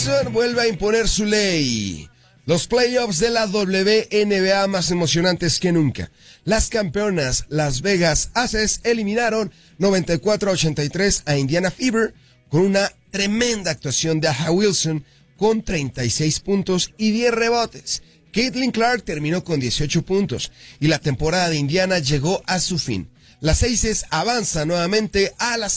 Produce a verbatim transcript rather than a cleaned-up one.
Wilson vuelve a imponer su ley. Los playoffs de la W N B A más emocionantes que nunca. Las campeonas Las Vegas Aces eliminaron noventa y cuatro a ochenta y tres a Indiana Fever con una tremenda actuación de A'ja Wilson con treinta y seis puntos y diez rebotes. Caitlin Clark terminó con dieciocho puntos y la temporada de Indiana llegó a su fin. Las Aces avanzan nuevamente a la